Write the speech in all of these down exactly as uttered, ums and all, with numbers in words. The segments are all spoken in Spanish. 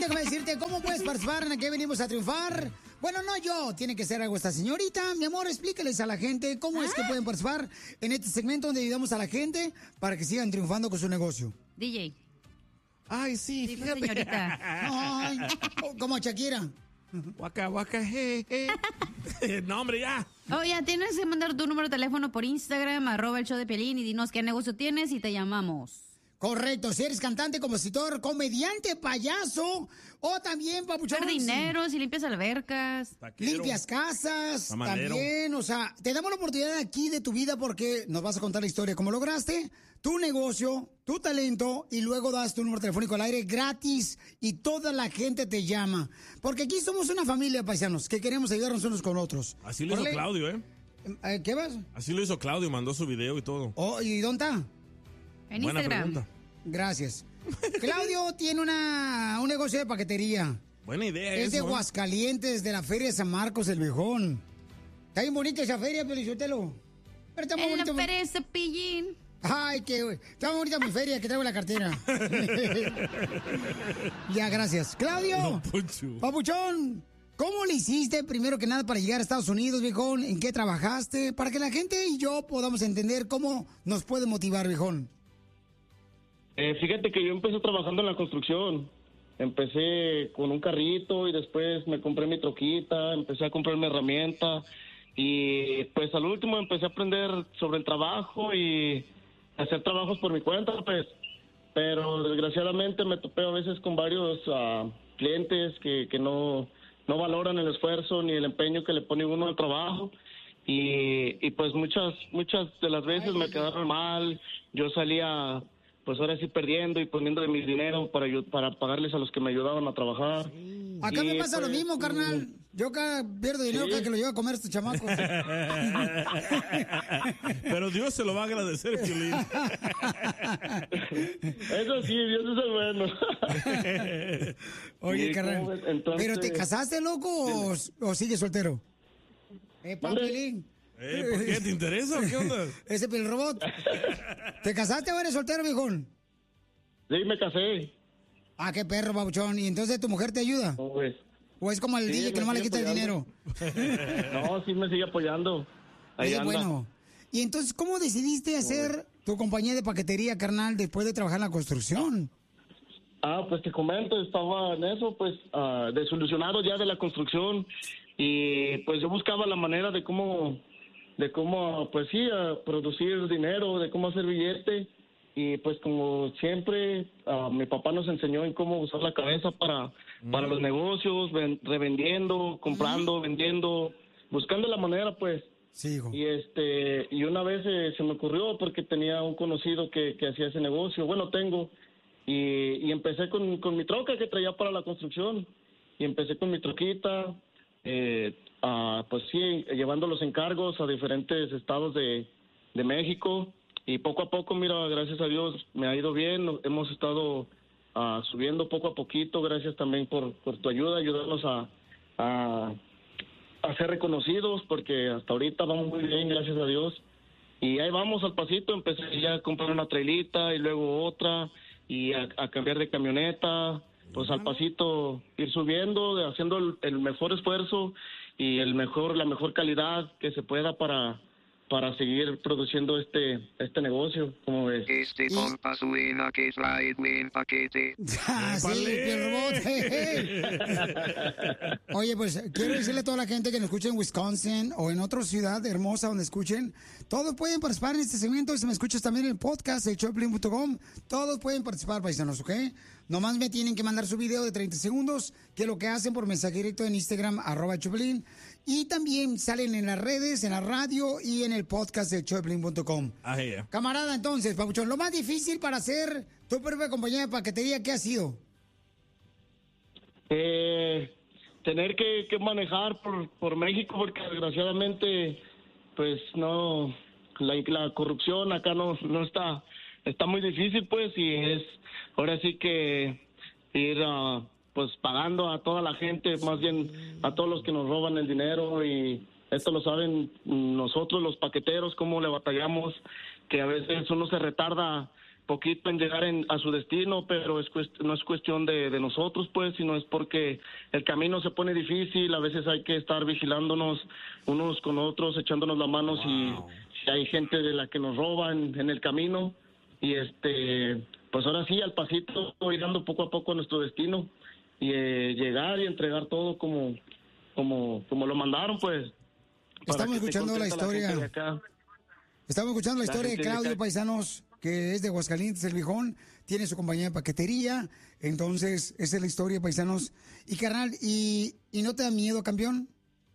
déjame decirte, ¿cómo puedes participar en Aquí Venimos a Triunfar? Bueno, no yo, tiene que ser algo esta señorita. Mi amor, explícales a la gente cómo es que pueden participar en este segmento donde ayudamos a la gente para que sigan triunfando con su negocio. D J. Ay, sí, Sí, fíjate. señorita. Ay, como Shakira. Waka, waka, je, je. No, hombre, ya. Oye, tienes que mandar tu número de teléfono por Instagram, arroba el show de Piolín, y dinos qué negocio tienes y te llamamos. Correcto, si eres cantante, compositor, comediante, payaso, o también, papuchón. Jardineros, si limpias albercas. Taquero. Limpias casas, Tamalero. también, o sea, te damos la oportunidad aquí de tu vida porque nos vas a contar la historia, cómo lograste tu negocio, tu talento, y luego das tu número telefónico al aire gratis y toda la gente te llama. Porque aquí somos una familia, paisanos, que queremos ayudarnos unos con otros. Así lo hizo Órale. Claudio, ¿eh? Eh, ¿Qué vas? Así lo hizo Claudio, mandó su video y todo. Oh, ¿y dónde está? En Buena Instagram. pregunta. Gracias. Claudio tiene una, un negocio de paquetería. Buena idea Es de eso, ¿eh? Aguascalientes, de la Feria de San Marcos, el Viejón. Está bien bonita esa feria, Pelizotelo. Pero está muy En la bonita. feria de Cepillín. Ay, qué... Está muy bonita mi feria, que traigo la cartera. Ya, gracias. Claudio. No, Poncho. Papuchón, ¿cómo le hiciste primero que nada para llegar a Estados Unidos, viejón? ¿En qué trabajaste? Para que la gente y yo podamos entender cómo nos puede motivar, viejón. Eh, fíjate que yo empecé trabajando en la construcción. Empecé con un carrito y después me compré mi troquita, empecé a comprarme herramientas y pues al último empecé a aprender sobre el trabajo y hacer trabajos por mi cuenta, pues. Pero desgraciadamente me topé a veces con varios uh, clientes que, que no, no valoran el esfuerzo ni el empeño que le pone uno al trabajo. Y, y pues muchas, muchas de las veces me quedaron mal. Yo salía... pues ahora sí perdiendo y poniendo de mi dinero para para pagarles a los que me ayudaban a trabajar. Acá Y, me pasa pues, lo mismo, carnal. Yo acá pierdo dinero Sí. cada que lo llevo a comer a estos chamacos. Pero Dios se lo va a agradecer, Piolín. Eso sí, Dios es el bueno. Oye, Sí, carnal. ¿cómo ves? Entonces- ¿Pero te casaste, loco, o, o sigues soltero? Eh, ¿Mande? papelín. Eh, ¿Por qué? ¿Te interesa o qué onda? Ese pilrobot. ¿Te casaste o eres soltero, viejón? Sí, me casé. Ah, qué perro, babuchón. ¿Y entonces tu mujer te ayuda? No, pues. ¿O es como el Sí, D J que me nomás le sigue quita el dinero? apoyando. No, sí me sigue apoyando. Ahí Oye, anda. bueno. ¿Y entonces cómo decidiste hacer tu compañía de paquetería, carnal, después de trabajar en la construcción? Ah, pues te comento, estaba en eso, pues, ah, desilusionado ya de la construcción y pues yo buscaba la manera de cómo, de cómo, pues sí, a producir dinero, de cómo hacer billete y pues como siempre, ah, mi papá nos enseñó en cómo usar la cabeza para, para los negocios, ven- revendiendo, comprando, vendiendo, buscando la manera, pues. Sí, hijo. Y este, y una vez eh, se me ocurrió porque tenía un conocido que, que hacía ese negocio, bueno, tengo, y, y empecé con, con mi troca que traía para la construcción, y empecé con mi troquita, eh, ah, pues sí, llevando los encargos a diferentes estados de, de México, y poco a poco, mira, gracias a Dios, me ha ido bien, hemos estado ah, subiendo poco a poquito, gracias también por, por tu ayuda, ayudarnos a... a a ser reconocidos porque hasta ahorita vamos muy bien, gracias a Dios. Y ahí vamos al pasito, empecé ya a comprar una trailita y luego otra y a, a cambiar de camioneta, pues al pasito ir subiendo, de- haciendo el, el mejor esfuerzo y el mejor la mejor calidad que se pueda para para seguir produciendo este este negocio, como ves. Este compa suena que trae buen paquete. Ah, sí, ¡Épale! Pierrobot. Oye, pues quiero decirle a toda la gente que nos escuche en Wisconsin o en otra ciudad hermosa donde escuchen, todos pueden participar en este segmento. Y si me escuchas también en el podcast de choplin punto com, todos pueden participar, paisanos, ¿ok? Nomás me tienen que mandar su video de treinta segundos, que es lo que hacen por mensaje directo en Instagram, arroba Choplin. Y también salen en las redes, en la radio y en el podcast de choplin punto com. Ah, yeah. Camarada, entonces, Pabuchón, lo más difícil para hacer tu propia compañía de paquetería, ¿qué ha sido? Eh, tener que, que manejar por, por México porque desgraciadamente pues no la, la corrupción acá no no está está muy difícil pues y es ahora sí que ir ah, pues pagando a toda la gente, más bien a todos los que nos roban el dinero y esto lo saben nosotros los paqueteros cómo le batallamos, que a veces uno se retarda poquito en llegar en, a su destino, pero es cuest- no es cuestión de, de nosotros, pues, sino es porque el camino se pone difícil, a veces hay que estar vigilándonos unos con otros, echándonos la mano wow. si, si hay gente de la que nos roba en, en el camino, y este, pues ahora sí, al pasito, ir dando poco a poco a nuestro destino, y eh, llegar y entregar todo como, como, como lo mandaron, pues. Estamos escuchando la historia. La Estamos escuchando la, la historia de Claudio, de paisanos, que es de Aguascalientes, el viejón, tiene su compañía de paquetería, entonces esa es la historia, paisanos. Y carnal, ¿y, y no te da miedo, campeón?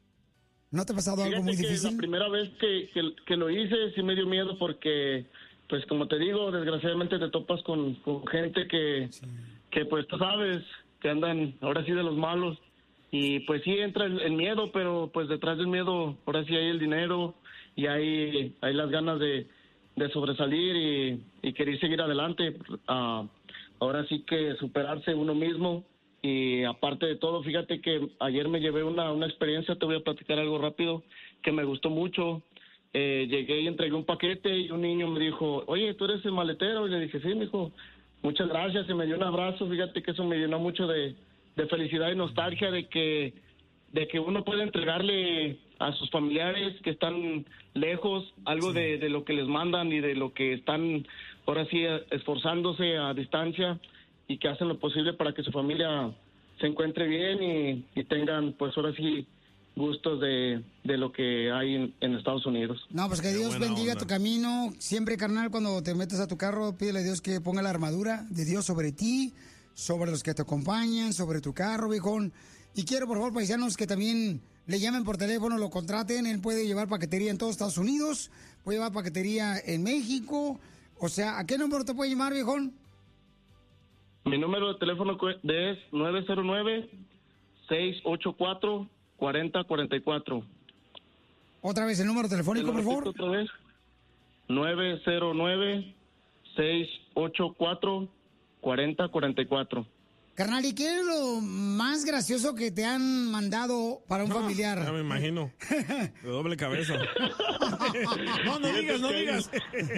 ¿No te ha pasado Fíjate algo muy que difícil? La primera vez que, que, que lo hice sí me dio miedo porque, pues como te digo, desgraciadamente te topas con, con gente que, sí. que pues tú sabes, que andan ahora sí de los malos, y pues sí entra el, el miedo, pero pues detrás del miedo ahora sí hay el dinero y hay, hay las ganas de, de sobresalir y, y querer seguir adelante. Uh, ahora sí que superarse uno mismo, y aparte de todo, fíjate que ayer me llevé una, una experiencia, te voy a platicar algo rápido, que me gustó mucho. Eh, llegué y entregué un paquete y un niño me dijo, oye, ¿tú eres el maletero? Y le dije, sí, me dijo, muchas gracias, y me dio un abrazo. Fíjate que eso me llenó mucho de, de felicidad y nostalgia de que, de que uno puede entregarle a sus familiares que están lejos algo sí. de, de lo que les mandan y de lo que están ahora sí esforzándose a distancia, y que hacen lo posible para que su familia se encuentre bien y, y tengan pues ahora sí gustos de, de lo que hay en, en Estados Unidos. No, pues que Dios bendiga onda. Tu camino. Siempre, carnal, cuando te metes a tu carro, pídele a Dios que ponga la armadura de Dios sobre ti, sobre los que te acompañan, sobre tu carro, viejón. Y quiero, por favor, paisanos, que también le llamen por teléfono, lo contraten. Él puede llevar paquetería en todos Estados Unidos, puede llevar paquetería en México. O sea, ¿a qué número te puede llamar, viejón? Mi número de teléfono es nueve cero nueve, seis ocho cuatro, cuatro cero cuatro cuatro. Otra vez el número telefónico, por favor. Otra vez. nueve cero nueve, seis ocho cuatro, cuatro cero cuatro cuatro. Carnal, ¿y qué es lo más gracioso que te han mandado para un no, familiar? Ya me imagino. De doble cabeza. No, no digas, no digas.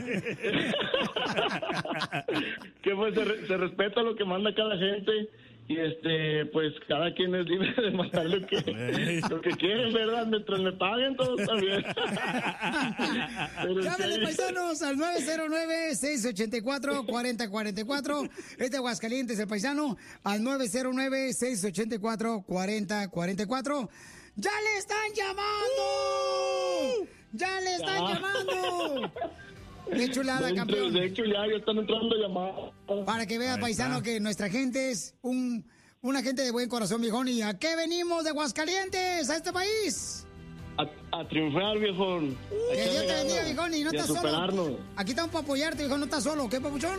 Que pues se, se respeta lo que manda cada gente, y este pues cada quien es libre de mandar lo que, lo que quiere, ¿verdad? Mientras me paguen, todo está bien. Llámenle, paisanos, al nueve cero nueve, seis ocho cuatro, cuatro cero cuatro cuatro. Este Aguascalientes, el paisano, al nueve cero nueve, seis ocho cuatro, cuatro cero cuatro cuatro. ¡Ya le están llamando! ¡Ya le están ya. llamando! ¡Qué chulada, de campeón! De hecho, ya, ya están entrando llamadas. Para que vea, paisano, que nuestra gente es un, una gente de buen corazón, viejón. ¿Y a qué venimos de Aguascalientes, a este país? A, a triunfar, viejón. Uh, que Dios te bendiga, viejón, y no y estás solo. Aquí estamos para apoyarte, viejón, no estás solo. ¿Qué, papuchón?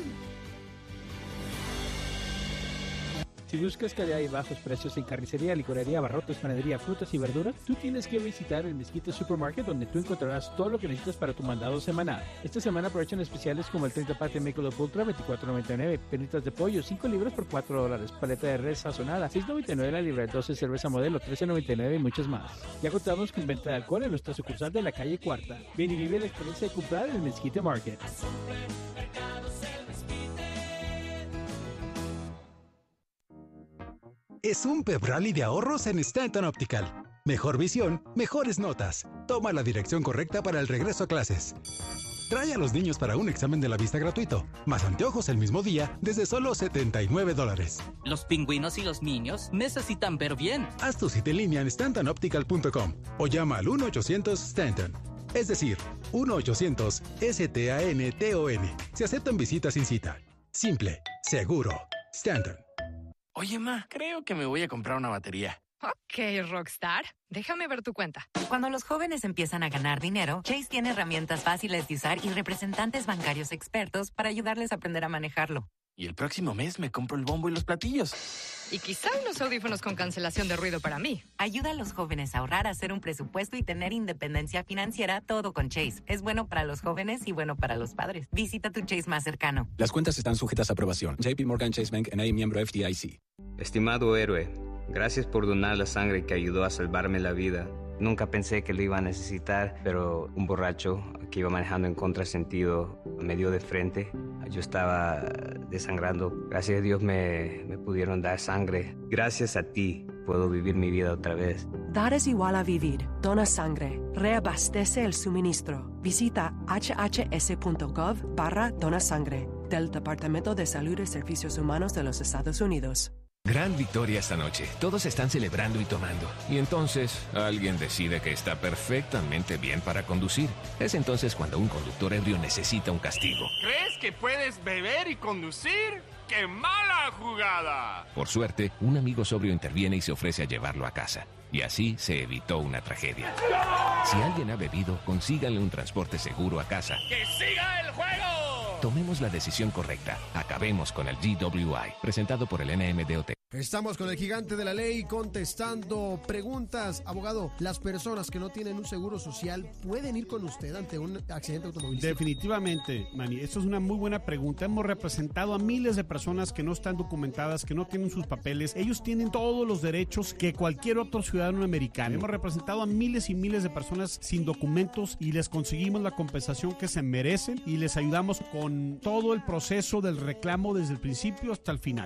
Si buscas calidad y bajos precios en carnicería, licorería, abarrotes, panadería, frutas y verduras, tú tienes que visitar el Mezquite Supermarket, donde tú encontrarás todo lo que necesitas para tu mandado semanal. Esta semana aprovechan especiales como el treinta pack de Michelob Ultra, veinticuatro noventa y nueve, pernitas de pollo, cinco libras por cuatro dólares, paleta de res sazonada, seis noventa y nueve la libra, doce cerveza modelo, trece noventa y nueve y muchas más. Ya contamos con venta de alcohol en nuestra sucursal de la calle Cuarta. Ven y vive la experiencia de comprar en el Mezquite Market. Es un pep rally de ahorros en Stanton Optical. Mejor visión, mejores notas. Toma la dirección correcta para el regreso a clases. Trae a los niños para un examen de la vista gratuito. Más anteojos el mismo día desde solo setenta y nueve dólares. Los pingüinos y los niños necesitan ver bien. Haz tu cita en línea en stanton optical punto com o llama al uno ochocientos Stanton. Es decir, uno ochocientos S T A N T O N. Se aceptan visitas sin cita. Simple, seguro. Stanton. Oye, ma, creo que me voy a comprar una batería. Ok, Rockstar. Déjame ver tu cuenta. Cuando los jóvenes empiezan a ganar dinero, Chase tiene herramientas fáciles de usar y representantes bancarios expertos para ayudarles a aprender a manejarlo. Y el próximo mes me compro el bombo y los platillos. Y quizá unos audífonos con cancelación de ruido para mí. Ayuda a los jóvenes a ahorrar, a hacer un presupuesto y tener independencia financiera, todo con Chase. Es bueno para los jóvenes y bueno para los padres. Visita tu Chase más cercano. Las cuentas están sujetas a aprobación. J P Morgan Chase Bank N A, miembro F D I C. Estimado héroe, gracias por donar la sangre que ayudó a salvarme la vida. Nunca pensé que lo iba a necesitar, pero un borracho que iba manejando en contrasentido me dio de frente. Yo estaba desangrando. Gracias a Dios me, me pudieron dar sangre. Gracias a ti puedo vivir mi vida otra vez. Dar es igual a vivir. Dona sangre. Reabastece el suministro. Visita hhs.gov barra dona sangre del Departamento de Salud y Servicios Humanos de los Estados Unidos. Gran victoria esta noche. Todos están celebrando y tomando. Y entonces, alguien decide que está perfectamente bien para conducir. Es entonces cuando un conductor ebrio necesita un castigo. ¿Crees que puedes beber y conducir? ¡Qué mala jugada! Por suerte, un amigo sobrio interviene y se ofrece a llevarlo a casa. Y así se evitó una tragedia. Si alguien ha bebido, consíganle un transporte seguro a casa. ¡Que siga el juego! Tomemos la decisión correcta. Acabemos con el D W I. Presentado por el N M D O T. Estamos con el gigante de la ley contestando preguntas. Abogado, ¿las personas que no tienen un seguro social pueden ir con usted ante un accidente automovilístico? Definitivamente, Manny. Esto es una muy buena pregunta. Hemos representado a miles de personas que no están documentadas, que no tienen sus papeles. Ellos tienen todos los derechos que cualquier otro ciudadano americano. Hemos representado a miles y miles de personas sin documentos y les conseguimos la compensación que se merecen y les ayudamos con todo el proceso del reclamo desde el principio hasta el final.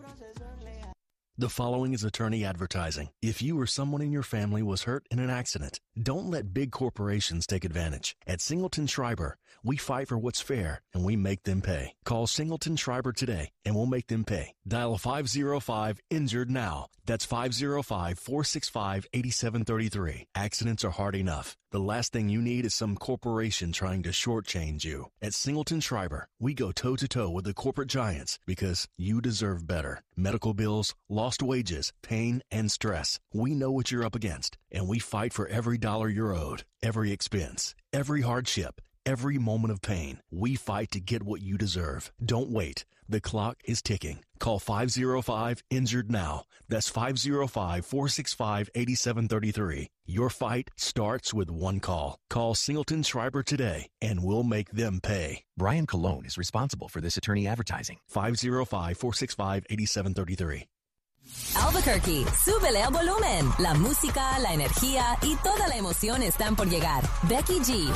The following is attorney advertising. If you or someone in your family was hurt in an accident, don't let big corporations take advantage. At Singleton Schreiber, we fight for what's fair and we make them pay. Call Singleton Schreiber today and we'll make them pay. Dial five oh five injured now. That's five oh five, four six five, eight seven three three. Accidents are hard enough. The last thing you need is some corporation trying to shortchange you. At Singleton Schreiber, we go toe-to-toe with the corporate giants because you deserve better. Medical bills, lost wages, pain, and stress. We know what you're up against, and we fight for every dollar you're owed, every expense, every hardship, every moment of pain. We fight to get what you deserve. Don't wait. The clock is ticking. Call five oh five injured now. That's five oh five, four six five, eight seven three three. Your fight starts with one call. Call Singleton Schreiber today, and we'll make them pay. Brian Colon is responsible for this attorney advertising. five oh five, four six five, eight seven three three. Albuquerque, súbele al volumen. La música, la energía y toda la emoción están por llegar. Becky G.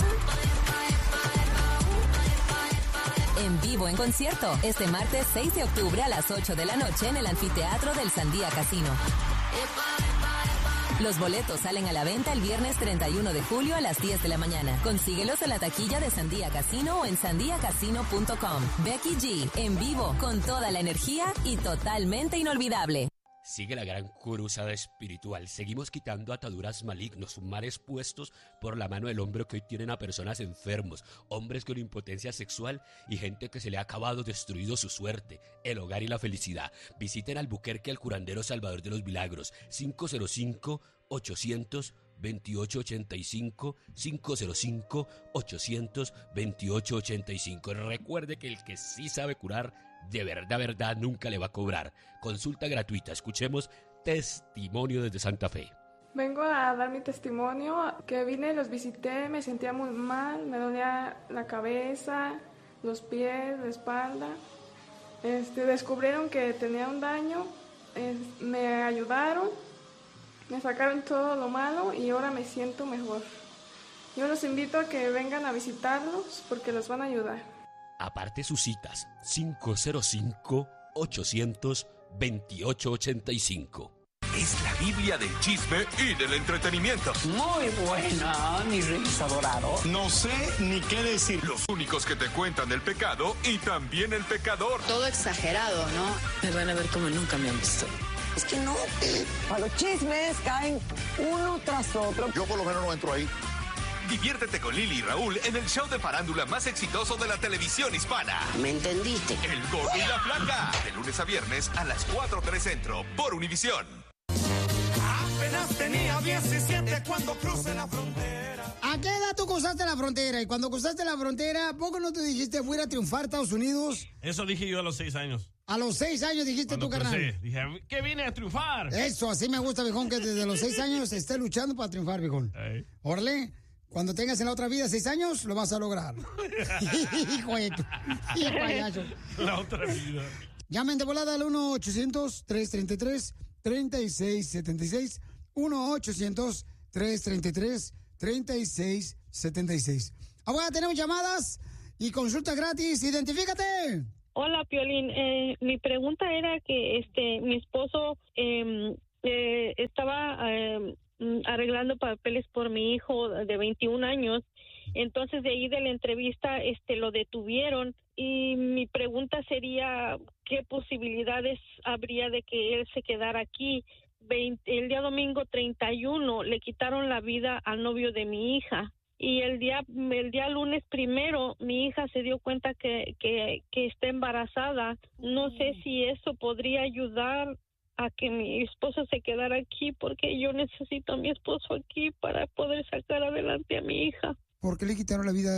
En vivo en concierto, este martes seis de octubre a las ocho de la noche en el anfiteatro del Sandía Casino. Los boletos salen a la venta el viernes treinta y uno de julio a las diez de la mañana. Consíguelos en la taquilla de Sandía Casino o en sandia casino punto com. Becky G, en vivo, con toda la energía y totalmente inolvidable. Sigue la gran cruzada espiritual. Seguimos quitando ataduras malignos, mares puestos por la mano del hombre que hoy tienen a personas enfermos, hombres con impotencia sexual y gente que se le ha acabado, destruido su suerte, el hogar y la felicidad. Visiten Albuquerque al curandero Salvador de los Milagros, cinco cero cinco, ochocientos, veintiocho ochenta y cinco, cinco cero cinco, ochocientos, veintiocho ochenta y cinco. Recuerde que el que sí sabe curar, de verdad, verdad, nunca le va a cobrar. Consulta gratuita. Escuchemos testimonio desde Santa Fe. Vengo a dar mi testimonio, que vine, los visité, me sentía muy mal, me dolía la cabeza, los pies, la espalda. Este, descubrieron que tenía un daño, eh, me ayudaron, me sacaron todo lo malo y ahora me siento mejor. Yo los invito a que vengan a visitarlos porque los van a ayudar. Aparte sus citas, cinco cero cinco, ochocientos, veintiocho ochenta y cinco. Es la Biblia del chisme y del entretenimiento. Muy buena, mi reyes adorado. No sé ni qué decir. Los únicos que te cuentan el pecado y también el pecador. Todo exagerado, ¿no? Me van a ver como nunca me han visto. Es que no. A los chismes caen uno tras otro. Yo por lo menos no entro ahí. Diviértete con Lili y Raúl en el show de farándula más exitoso de la televisión hispana. ¿Me entendiste? El Gordo y la Flaca. De lunes a viernes a las cuatro tres Centro por Univisión. Apenas tenía diecisiete cuando crucé la frontera. ¿A qué edad tú cruzaste la frontera? Y cuando cruzaste la frontera, ¿poco no te dijiste voy a ir a triunfar a Estados Unidos? Eso dije yo a los seis años. A los seis años dijiste tú, carnal. Dije, ¿qué vine a triunfar? Eso, así me gusta, viejón, que desde los seis años esté luchando para triunfar, viejón. Hey. Órale. Cuando tengas en la otra vida seis años, lo vas a lograr. Hijo de tu... Hijo payaso. La otra vida. Llamen de volada al uno ochocientos, tres treinta y tres, treinta y seis setenta y seis. uno ochocientos, tres tres tres, tres seis siete seis. Abogada, tenemos llamadas y consulta gratis. ¡Identifícate! Hola, Piolín. Eh, mi pregunta era que este mi esposo eh, eh, estaba eh, arreglando papeles por mi hijo de veintiún años. Entonces, de ahí de la entrevista este lo detuvieron. Y mi pregunta sería, ¿qué posibilidades habría de que él se quedara aquí? veinte, el día domingo treinta y uno le quitaron la vida al novio de mi hija. Y el día el día lunes primero mi hija se dio cuenta que, que, que está embarazada. No sé si eso podría ayudar a que mi esposo se quedara aquí, porque yo necesito a mi esposo aquí para poder sacar adelante a mi hija. ¿Por qué le quitaron la vida